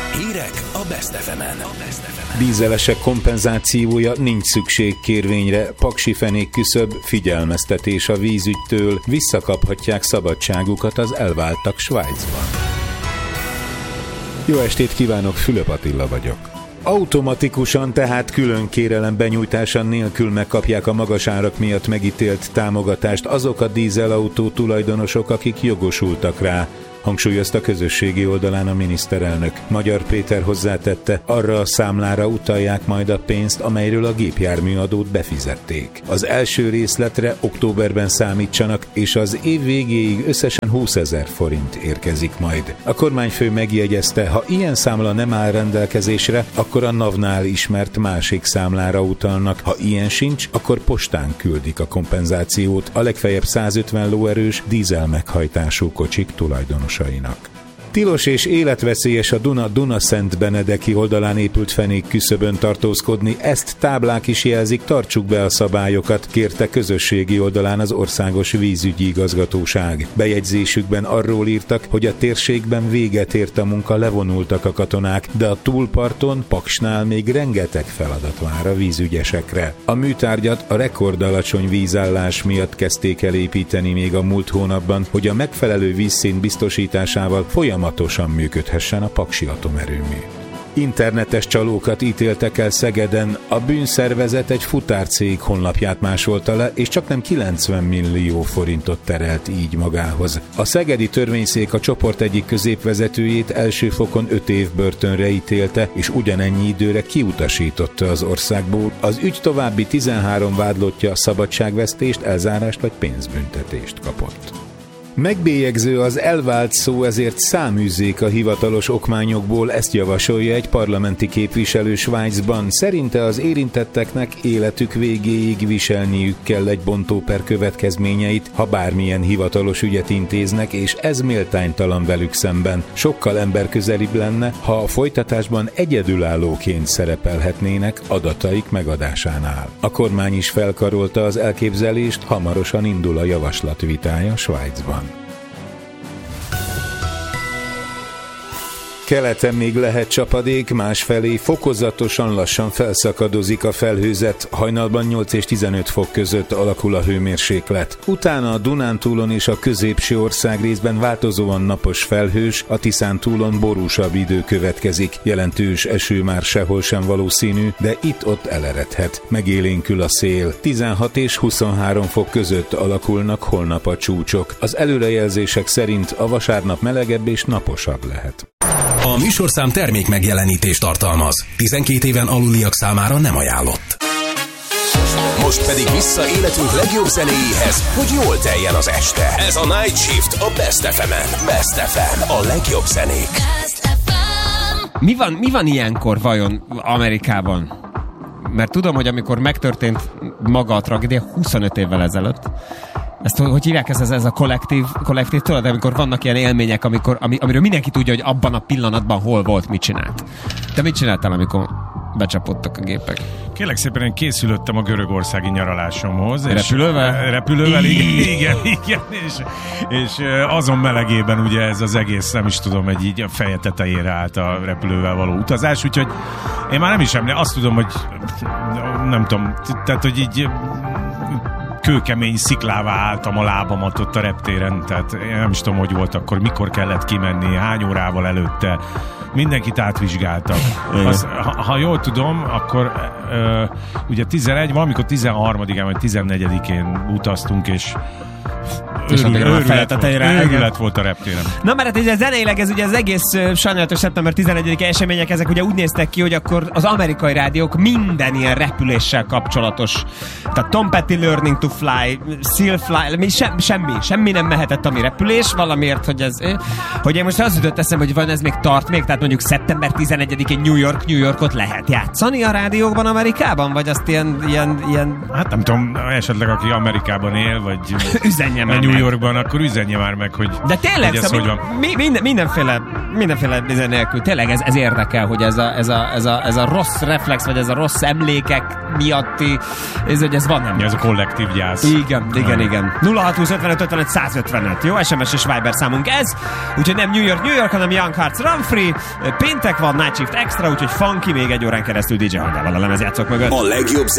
Hírek a Best FM-en. Dízelesek kompenzációja, nincs szükség kérvényre, paksifenék küszöb, figyelmeztetés a vízügytől, visszakaphatják szabadságukat az elváltak Svájcban. Jó estét kívánok, Fülöp Attila vagyok. Automatikusan, tehát külön kérelem benyújtása nélkül megkapják a magas árak miatt megítélt támogatást azok a dízelautó tulajdonosok, akik jogosultak rá, hangsúlyozta közösségi oldalán a miniszterelnök. Magyar Péter hozzátette, arra a számlára utalják majd a pénzt, amelyről a gépjárműadót befizették. Az első részletre októberben számítsanak, és az év végéig összesen 20 000 forint érkezik majd. A kormányfő megjegyezte, ha ilyen számla nem áll rendelkezésre, akkor a NAV-nál ismert másik számlára utalnak, ha ilyen sincs, akkor postán küldik a kompenzációt a legfeljebb 150 lóerős dízel meghajtású kocsik tulajdonosainak. Tilos és életveszélyes a Duna-Dunaszentbenedeki oldalán épült fenék küszöbön tartózkodni, ezt táblák is jelzik, tartsuk be a szabályokat, kérte közösségi oldalán az Országos Vízügyi Igazgatóság. Bejegyzésükben arról írtak, hogy a térségben véget ért a munka, levonultak a katonák, de a túlparton, Paksnál még rengeteg feladat vár a vízügyesekre. A műtárgyat a rekordalacsony vízállás miatt kezdték el építeni még a múlt hónapban, hogy a megfelelő vízszint biztosításával folyamatosan működhessen a paksi atomerőmű. Internetes csalókat ítéltek el Szegeden, a bűnszervezet egy futárcég honlapját másolta le, és csaknem 90 millió forintot terelt így magához. A szegedi törvényszék a csoport egyik középvezetőjét első fokon 5 év börtönre ítélte, és ugyanennyi időre kiutasította az országból. Az ügy további 13 vádlottja szabadságvesztést, elzárást vagy pénzbüntetést kapott. Megbélyegző az elvált szó, ezért száműzzék a hivatalos okmányokból, ezt javasolja egy parlamenti képviselő Svájcban. Szerinte az érintetteknek életük végéig viselniük kell egy bontóper következményeit, ha bármilyen hivatalos ügyet intéznek, és ez méltánytalan velük szemben. Sokkal emberközelibb lenne, ha a folytatásban egyedülállóként szerepelhetnének adataik megadásánál. A kormány is felkarolta az elképzelést, hamarosan indul a javaslat vitája Svájcban. Keleten még lehet csapadék, másfelé fokozatosan lassan felszakadozik a felhőzet, hajnalban 8 és 15 fok között alakul a hőmérséklet. Utána a Dunántúlon és a középső országrészben változóan napos felhős, a Tiszántúlon borúsabb idő következik. Jelentős eső már sehol sem valószínű, de itt-ott eleredhet. Megélénkül a szél. 16 és 23 fok között alakulnak holnap a csúcsok. Az előrejelzések szerint a vasárnap melegebb és naposabb lehet. A műsorszám termék megjelenítést tartalmaz. 12 éven aluliak számára nem ajánlott. Most pedig vissza életünk legjobb zenéjéhez, hogy jól teljen az este. Ez a Night Shift a Best FM-en. Best FM, a legjobb zenék. Mi van ilyenkor vajon Amerikában? Mert tudom, hogy amikor megtörtént maga a tragédia 25 évvel ezelőtt, ezt hogy hívják ez a kollektív tudod, amikor vannak ilyen élmények, amiről mindenki tudja, hogy abban a pillanatban hol volt, mit csinált. Te mit csináltál, amikor becsapódtak a gépek? Kérlek szépen, én készülöttem a görögországi nyaralásomhoz. Repülővel? Repülővel, igen. És azon melegében ugye ez az egész, nem is tudom, hogy így a feje tetejére állt a repülővel való utazás, úgyhogy én már nem is azt tudom, hogy nem tudom, tehát, hogy így kőkemény sziklává álltam a lábamat ott a reptéren, tehát én nem is tudom, hogy volt akkor, mikor kellett kimenni, hány órával előtte, mindenkit átvizsgáltak. Ha jól tudom, akkor ugye 11, valamikor 13-án vagy 14-én utaztunk, és őrület volt a reptéren. Na, mert ugye zeneileg ez ugye az egész sajnálatos szeptember 11-i események, ezek ugye úgy néztek ki, hogy akkor az amerikai rádiók minden ilyen repüléssel kapcsolatos, tehát Tom Petty Learning to Fly, Seal Fly, semmi nem mehetett, ami repülés, valamiért, hogy én most az jutott eszembe, hogy van ez még tart még, tehát mondjuk szeptember 11-én New Yorkot lehet játszani a rádiókban Amerikában, vagy azt ilyen... Hát nem tudom, esetleg aki Amerikában él, vagy üzenjen meg Yorkban, akkor üzenje már meg, hogy de tényleg, hogy ez hogy van. mindenféle nélkül, tényleg ez érdekel, hogy ez a rossz reflex, vagy ez a rossz emlékek miatti, ez van nem. Ez a kollektív gyász. Igen. 0620 55 55 155. Jó, SMS és Viber számunk ez. Úgyhogy nem New York, hanem Young Hearts Run Free. Péntek van, Night Shift Extra, úgyhogy funky még egy órán keresztül DJ Hangával a lemezjátszók mögött. A legjobb